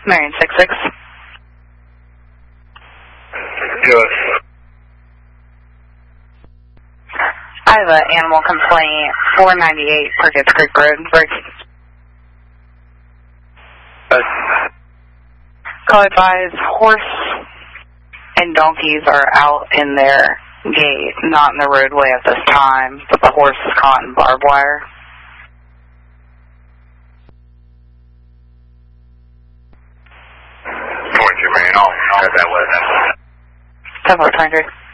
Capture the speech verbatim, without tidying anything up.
Marion six six. Yes. I have an animal complaint, four ninety-eight Perkins Creek Road, Bridge. Uh, Call advise, horse and donkeys are out in their gate, not in the roadway at this time, but the horse is caught in barbed wire. Point you, man. I'll, I'll get that way. ten four twenty-three.